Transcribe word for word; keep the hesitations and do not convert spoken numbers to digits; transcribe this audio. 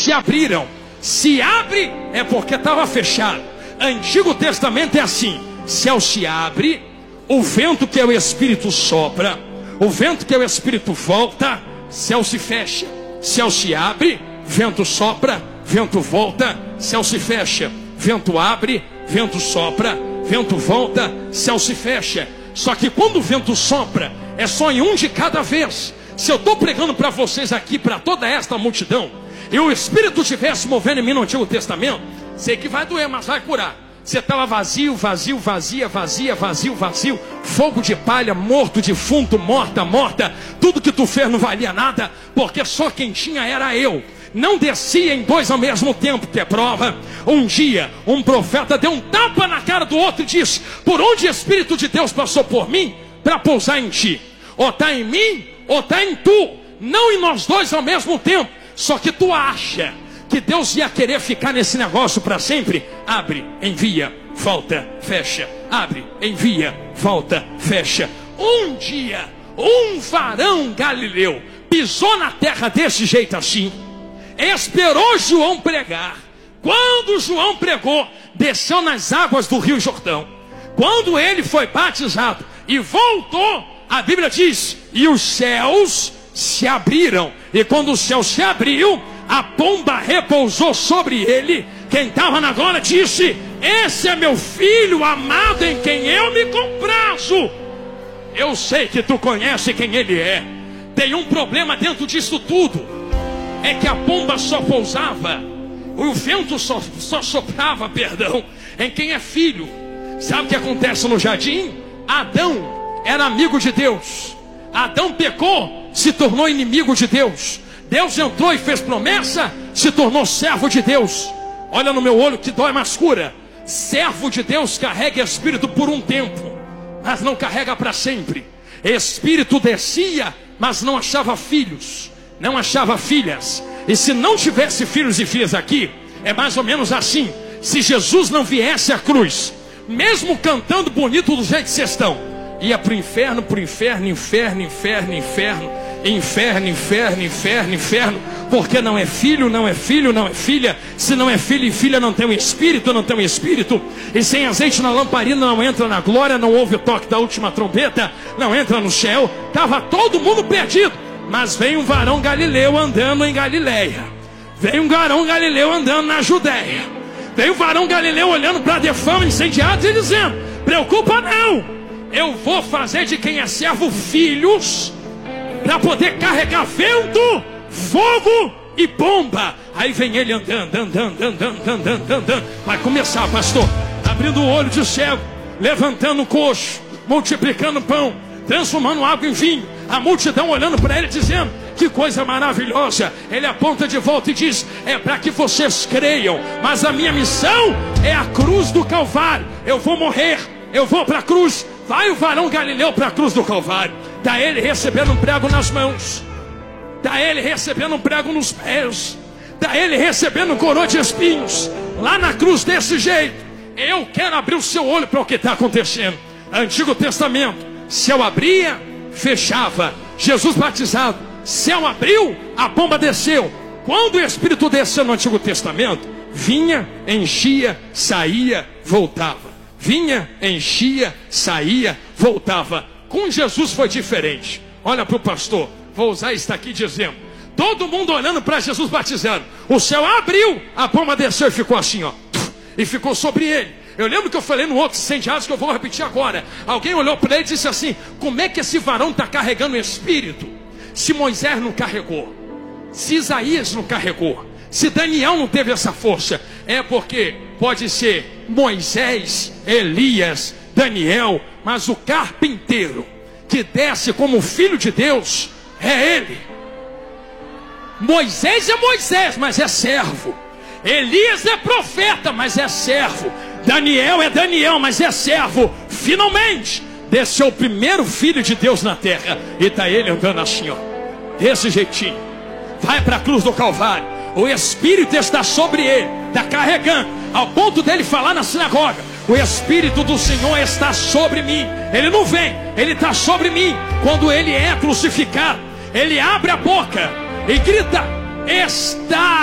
se abriram. Se abre é porque estava fechado. Antigo Testamento é assim: céu se abre, o vento que é o Espírito sopra, o vento que é o Espírito volta, céu se fecha. Céu se abre, vento sopra, vento volta, céu se fecha. Vento abre, vento sopra, vento volta, céu se fecha. Só que quando o vento sopra, é só em um de cada vez. Se eu estou pregando para vocês aqui, para toda esta multidão, e o Espírito estivesse movendo em mim no Antigo Testamento, sei que vai doer, mas vai curar. Você estava vazio, vazio, vazia, vazia, vazio, vazio, fogo de palha, morto, defunto, morta, morta. Tudo que tu fez não valia nada, porque só quem tinha era eu. Não descia em dois ao mesmo tempo, que é prova. Um dia, um profeta deu um tapa na cara do outro e disse: por onde o Espírito de Deus passou por mim, para pousar em ti. Ou está em mim, ou está em tu. Não em nós dois ao mesmo tempo. Só que tu acha que Deus ia querer ficar nesse negócio para sempre? Abre, envia, volta, fecha. Abre, envia, volta, fecha. Um dia, um varão galileu pisou na terra desse jeito assim, esperou João pregar. Quando João pregou, desceu nas águas do Rio Jordão. Quando ele foi batizado e voltou, a Bíblia diz: e os céus se abriram. E quando o céu se abriu, a pomba repousou sobre ele. Quem estava na glória disse: esse é meu filho amado, em quem eu me comprazo. Eu sei que tu conhece quem ele é. Tem um problema dentro disso tudo: é que a pomba só pousava, o vento só, só soprava, perdão, em quem é filho. Sabe o que acontece no jardim? Adão era amigo de Deus. Adão pecou, se tornou inimigo de Deus. Deus entrou e fez promessa, se tornou servo de Deus. Olha no meu olho que dói, mas cura. Servo de Deus carrega espírito por um tempo, mas não carrega para sempre. Espírito descia, mas não achava filhos, não achava filhas. E se não tivesse filhos e filhas aqui, é mais ou menos assim: se Jesus não viesse à cruz, mesmo cantando bonito do jeito que vocês estão, ia para o inferno, para o inferno, inferno, inferno, inferno, inferno, inferno, inferno, inferno, porque não é filho, não é filho, não é filha. Se não é filho e filha, não tem um espírito, não tem um espírito. E sem azeite na lamparina não entra na glória, não ouve o toque da última trombeta, não entra no céu. Estava todo mundo perdido. Mas vem um varão galileu andando em Galileia. Vem um varão galileu andando na Judéia. Vem um varão galileu olhando para a defama incendiada e dizendo: preocupa não, eu vou fazer de quem é servo filhos, para poder carregar vento, fogo e bomba. Aí vem ele andando, andando, andando, andando, andando. Vai começar, pastor, abrindo o olho de cego, levantando o coxo, multiplicando pão, transformando água em vinho. A multidão olhando para ele dizendo: que coisa maravilhosa. Ele aponta de volta e diz: é para que vocês creiam, mas a minha missão é a cruz do Calvário. Eu vou morrer, eu vou para a cruz. Vai o varão galileu para a cruz do Calvário. Está ele recebendo um prego nas mãos, está ele recebendo um prego nos pés, está ele recebendo um coroa de espinhos lá na cruz desse jeito. Eu quero abrir o seu olho para o que está acontecendo. Antigo Testamento, céu abria, fechava. Jesus batizado, céu abriu, a pomba desceu. Quando o Espírito desceu no Antigo Testamento, vinha, enchia, saía, voltava. Vinha, enchia, saía, voltava. Com Jesus foi diferente. Olha para o pastor, vou usar isso aqui dizendo: todo mundo olhando para Jesus batizado. O céu abriu, a pomba desceu e ficou assim, ó, e ficou sobre ele. Eu lembro que eu falei no outro incendiados, que eu vou repetir agora. Alguém olhou para ele e disse assim: como é que esse varão está carregando o Espírito, se Moisés não carregou, se Isaías não carregou, se Daniel não teve essa força? É porque pode ser Moisés, Elias, Daniel, mas o carpinteiro que desce como filho de Deus é ele. Moisés é Moisés, mas é servo. Elias é profeta, mas é servo. Daniel é Daniel, mas é servo. Finalmente desceu o primeiro filho de Deus na terra, e está ele andando assim, ó, desse jeitinho. Vai para a cruz do Calvário. O Espírito está sobre ele, está carregando, ao ponto dele falar na sinagoga: o Espírito do Senhor está sobre mim. Ele não vem, ele está sobre mim. Quando ele é crucificado, ele abre a boca e grita: está